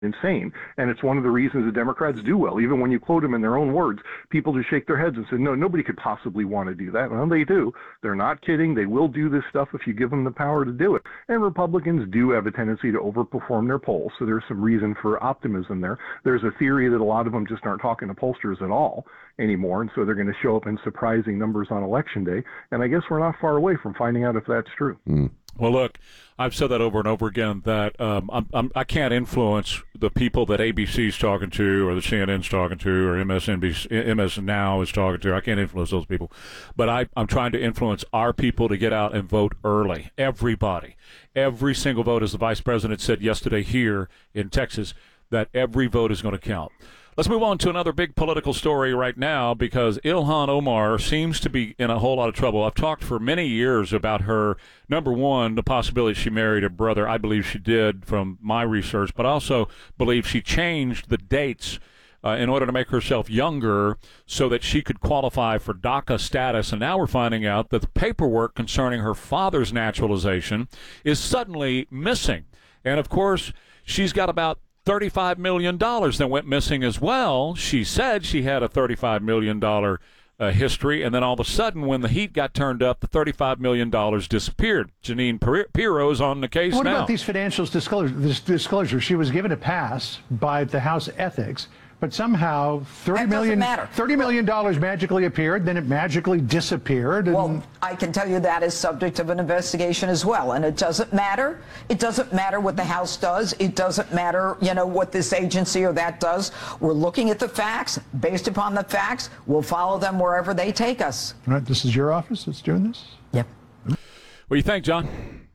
insane. And it's one of the reasons the Democrats do well. Even when you quote them in their own words, people just shake their heads and say, no, nobody could possibly want to do that. Well, they do. They're not kidding. They will do this stuff if you give them the power to do it. And Republicans do have a tendency to overperform their polls. So there's some reason for optimism there. There's a theory that a lot of them just aren't talking to pollsters at all anymore. And so they're going to show up in surprising numbers on Election Day. And I guess we're not far away from finding out if that's true. Well, look, I've said that over and over again that I can't influence the people that ABC's talking to or the CNN's talking to or MS Now is talking to. I can't influence those people. But I'm trying to influence our people to get out and vote early. Everybody. Every single vote, as the vice president said yesterday here in Texas, that every vote is going to count. Let's move on to another big political story right now because Ilhan Omar seems to be in a whole lot of trouble. I've talked for many years about her, number one, the possibility she married her brother. I believe she did from my research, but I also believe she changed the dates in order to make herself younger so that she could qualify for DACA status. And now we're finding out that the paperwork concerning her father's naturalization is suddenly missing. And, of course, she's got about $35 million that went missing as well. She said she had a $35 million history, and then all of a sudden, when the heat got turned up, the $35 million disappeared. Jeanine Pirro's on the case now. What about these financial disclosures? She was given a pass by the House Ethics, but somehow $30 million magically appeared, then it magically disappeared. Well, I can tell you that is subject of an investigation as well, and it doesn't matter. It doesn't matter what the House does. It doesn't matter, what this agency or that does. We're looking at the facts. Based upon the facts, we'll follow them wherever they take us. All right, this is your office that's doing this? Yep. What do you think, John?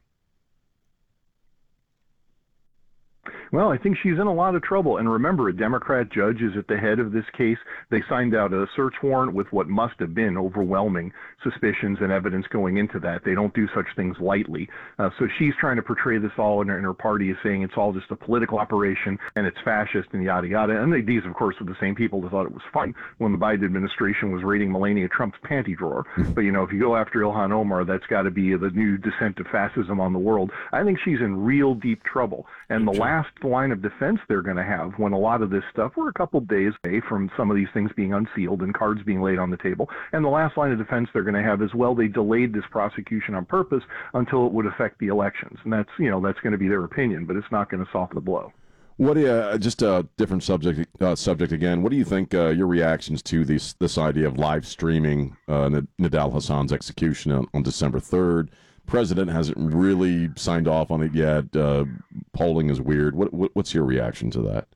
Well, I think she's in a lot of trouble. And remember, a Democrat judge is at the head of this case. They signed out a search warrant with what must have been overwhelming suspicions and evidence going into that. They don't do such things lightly. So she's trying to portray this all, and her party is saying it's all just a political operation and it's fascist and yada yada. And these, of course, are the same people that thought it was fun when the Biden administration was raiding Melania Trump's panty drawer. But, if you go after Ilhan Omar, that's got to be the new descent of fascism on the world. I think she's in real deep trouble. And the last line of defense they're going to have when a lot of this stuff, we're a couple days away from some of these things being unsealed and cards being laid on the table. And the last line of defense they're going to have is, well, they delayed this prosecution on purpose until it would affect the elections. And that's, that's going to be their opinion, but it's not going to soften the blow. What do you, just a different subject again, what do you think your reactions to this idea of live streaming Nidal Hasan's execution on December 3rd? President hasn't really signed off on it yet. Polling is weird. What's your reaction to that?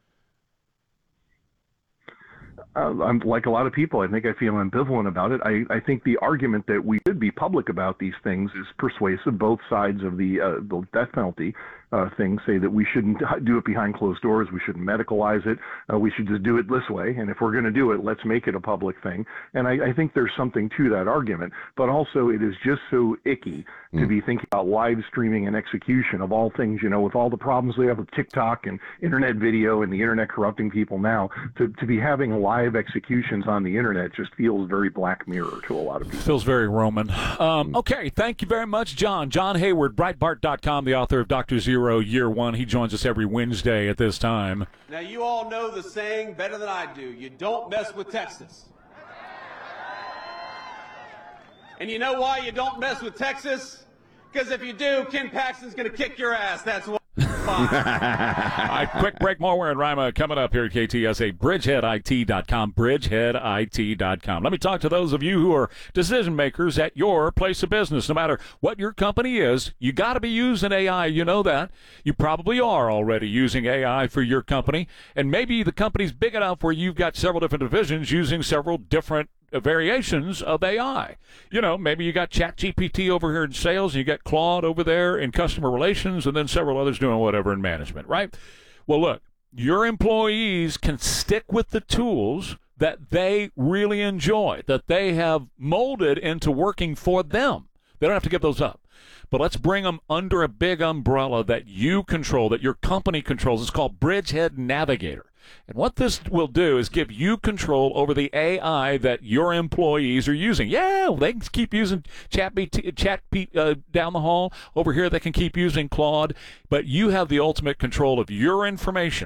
I'm like a lot of people. I think I feel ambivalent about it. I think the argument that we should be public about these things is persuasive. Both sides of the death penalty thing say that we shouldn't do it behind closed doors. We shouldn't medicalize it. We should just do it this way. And if we're going to do it, let's make it a public thing. And I think there's something to that argument. But also, it is just so icky to be thinking about live streaming and execution of all things, with all the problems we have with TikTok and internet video and the internet corrupting people now, to be having live executions on the internet just feels very Black Mirror to a lot of people. Feels very Roman. Okay, thank you very much, John. John Hayward, Breitbart.com, the author of Dr. Zero Year One. He joins us every Wednesday at this time. Now, you all know the saying better than I do. You don't mess with Texas. And you know why you don't mess with Texas? Because if you do, Ken Paxton's going to kick your ass. That's why. All right, quick break. More and Rima coming up here at KTSA. BridgeheadIT.com. BridgeheadIT.com. Let me talk to those of you who are decision makers at your place of business. No matter what your company is, you got to be using AI. You know that. You probably are already using AI for your company. And maybe the company's big enough where you've got several different divisions using several different variations of AI. Maybe you got ChatGPT over here in sales, and you got Claude over there in customer relations, and then several others doing whatever in management, right? Well, look, your employees can stick with the tools that they really enjoy, that they have molded into working for them. They don't have to give those up. But let's bring them under a big umbrella that you control, that your company controls. It's called Bridgehead Navigator. And what this will do is give you control over the AI that your employees are using. Yeah, they can keep using Chat down the hall. Over here, they can keep using Claude. But you have the ultimate control of your information.